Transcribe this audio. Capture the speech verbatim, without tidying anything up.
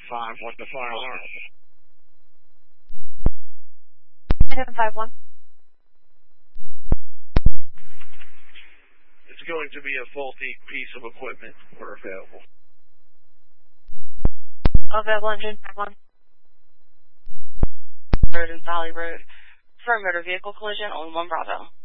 five one to fire alarm. seven five one. It's going to be a faulty piece of equipment. We're available. Available engine five one. Road and Valley Road. For a motor vehicle collision, only one Bravo.